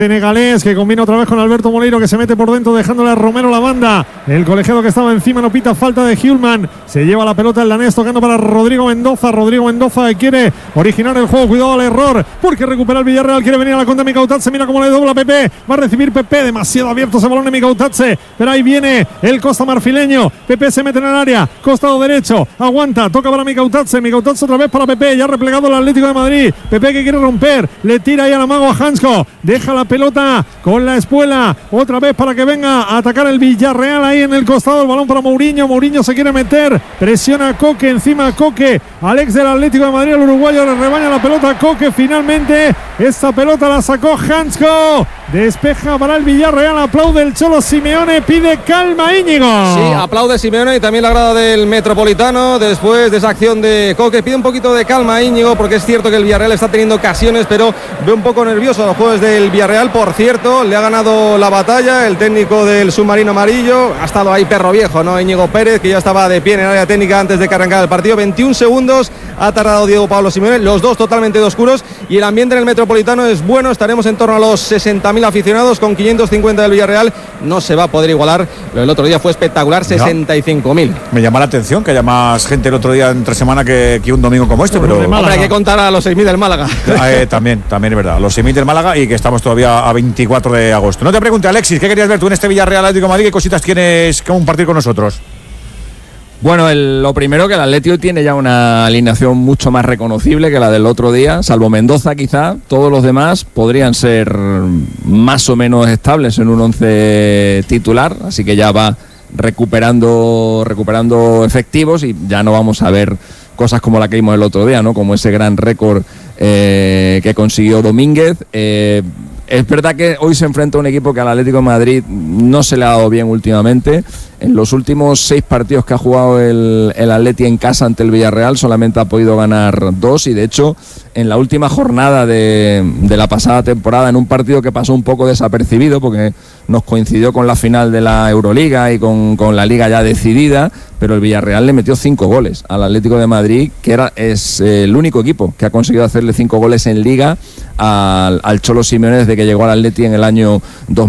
Senegalés que combina otra vez con Alberto Moleiro, que se mete por dentro dejándole a Romero la banda. El colegiado que estaba encima no pita falta de Hjulman. Se lleva la pelota el danés tocando para Rodrigo Mendoza. Rodrigo Mendoza que quiere originar el juego. Cuidado al error porque recupera el Villarreal. Quiere venir a la contra de Mikautatze. Mira cómo le dobla Pepe. Va a recibir Pepe. Demasiado abierto ese balón de Mikautatze. Pero ahí viene el Costa marfileño. Pepe se mete en el área. Costado derecho. Aguanta. Toca para Mikautatze. Mikautatze otra vez para Pepe. Ya replegado el Atlético de Madrid. Pepe que quiere romper. Le tira ahí al amago a Hansko. Deja la pelota con la espuela otra vez para que venga a atacar el Villarreal ahí en el costado. El balón para Mourinho. Mourinho se quiere meter. Presiona a Coque. Encima a Coque. Alex del Atlético de Madrid. El uruguayo le rebaña la pelota a Coque. Finalmente esta pelota la sacó Hansko. Despeja para el Villarreal. Aplaude el Cholo Simeone. Pide calma Íñigo. Sí, aplaude Simeone y también la grada del Metropolitano después de esa acción de Coque. Pide un poquito de calma Íñigo porque es cierto que el Villarreal está teniendo ocasiones, pero ve un poco nervioso a los jugadores del Villarreal. Por cierto, le ha ganado la batalla el técnico del submarino amarillo. Ha estado ahí perro viejo, ¿no? Íñigo Pérez, que ya estaba de pie en el área técnica antes de que arrancara el partido. 21 segundos ha tardado Diego Pablo Simeone, los dos totalmente oscuros, y el ambiente en el Metropolitano es bueno. Estaremos en torno a los 60.000 aficionados con 550 del Villarreal. No se va a poder igualar. El otro día fue espectacular, 65.000. Me llama la atención que haya más gente el otro día entre semana que un domingo como este, pero hombre, hay que contar a los 6.000 del Málaga. También es verdad, los 6.000 del Málaga, y que estamos todavía a 24 de agosto. No te pregunte, Alexis, ¿qué querías ver tú en este Villarreal Atlético de Madrid? ¿Qué cositas tienes que compartir con nosotros? Bueno, lo primero, que el Atlético tiene ya una alineación mucho más reconocible que la del otro día, salvo Mendoza quizá. Todos los demás podrían ser más o menos estables en un 11 titular, así que ya va recuperando efectivos y ya no vamos a ver cosas como la que vimos el otro día, ¿no? Como ese gran récord que consiguió Domínguez. Es verdad que hoy se enfrenta a un equipo que al Atlético de Madrid no se le ha dado bien últimamente. En los últimos 6 partidos que ha jugado el Atleti en casa ante el Villarreal solamente ha podido ganar 2, y de hecho en la última jornada de la pasada temporada, en un partido que pasó un poco desapercibido porque nos coincidió con la final de la Euroliga y con la Liga ya decidida, pero el Villarreal le metió 5 goles al Atlético de Madrid, que es el único equipo que ha conseguido hacerle 5 goles en Liga al Cholo Simeone desde que llegó al Atleti en el año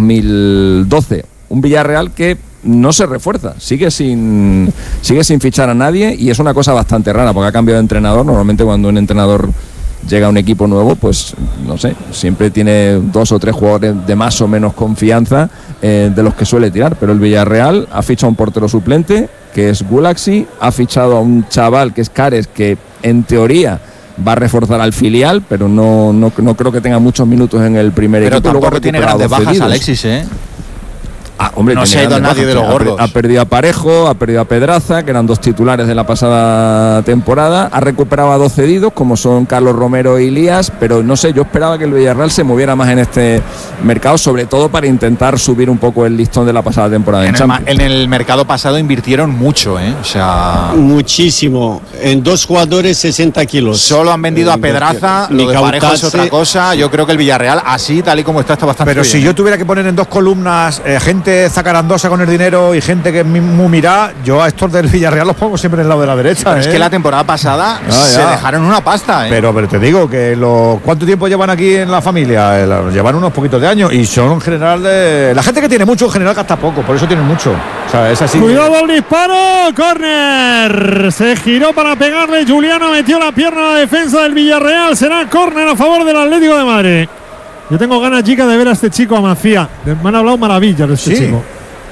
2012. Un Villarreal que no se refuerza, sigue sin fichar a nadie, y es una cosa bastante rara porque ha cambiado de entrenador. Normalmente cuando un entrenador llega a un equipo nuevo, pues no sé, siempre tiene 2 o 3 jugadores de más o menos confianza de los que suele tirar, pero el Villarreal ha fichado a un portero suplente que es Gulaxi, ha fichado a un chaval que es Cares, que en teoría va a reforzar al filial, pero no creo que tenga muchos minutos en el primer equipo. Pero tampoco tiene grandes bajas, Alexis, ¿eh? Hombre, no se ha ido nadie de los gordos. Ha perdido a Parejo, ha perdido a Pedraza, que eran 2 titulares de la pasada temporada. Ha recuperado a 2 cedidos, como son Carlos Romero y Elías, pero no sé, yo esperaba que el Villarreal se moviera más en este mercado, sobre todo para intentar subir un poco el listón de la pasada temporada. En el mercado pasado invirtieron mucho, o sea, muchísimo. En 2 jugadores 60 kilos. Solo han vendido a Pedraza, lo de Parejo es otra cosa. Yo creo que el Villarreal, así tal y como está bastante pero bien. Si yo tuviera que poner en 2 columnas gente zacarandosa con el dinero y gente que es muy mirá, yo a estos del Villarreal los pongo siempre en el lado de la derecha. Pero es que la temporada pasada se dejaron una pasta. Pero te digo que ¿cuánto tiempo llevan aquí en la familia? Llevan unos poquitos de años, y son en general la gente que tiene mucho en general gasta poco, por eso tienen mucho. O sea, es así. Cuidado el disparo, córner. Se giró para pegarle, Juliano metió la pierna a la defensa del Villarreal. Será córner a favor del Atlético de Madrid. Yo tengo ganas, chica, de ver a este chico, a Macía. Me han hablado maravillas de este chico.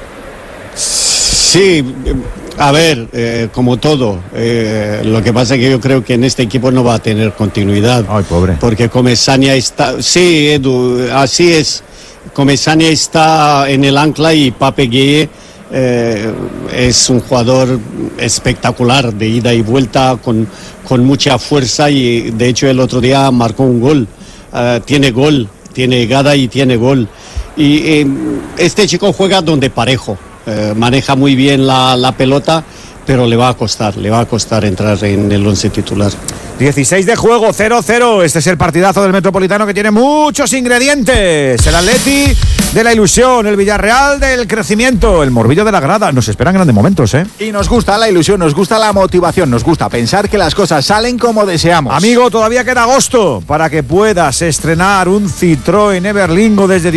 Sí, a ver, como todo. Lo que pasa es que yo creo que en este equipo no va a tener continuidad. Ay, pobre. Porque Comesaña está... Sí, Edu, así es. Comesaña está en el ancla, y Pape Gueye es un jugador espectacular, de ida y vuelta, con mucha fuerza, y de hecho el otro día marcó un gol. Tiene gol, tiene llegada y tiene gol. Y este chico juega donde Parejo, maneja muy bien la pelota, pero le va a costar entrar en el 11 titular. 16 de juego, 0-0. Este es el partidazo del Metropolitano, que tiene muchos ingredientes. El Atleti de la ilusión, el Villarreal del crecimiento, el Morbillo de la grada. Nos esperan grandes momentos, Y nos gusta la ilusión, nos gusta la motivación, nos gusta pensar que las cosas salen como deseamos. Amigo, todavía queda agosto para que puedas estrenar un Citroën Everlingo desde